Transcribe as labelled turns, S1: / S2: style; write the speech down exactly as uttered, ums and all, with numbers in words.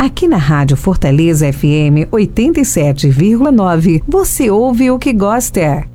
S1: Aqui na Rádio Fortaleza F M oitenta e sete vírgula nove, você ouve o que gosta.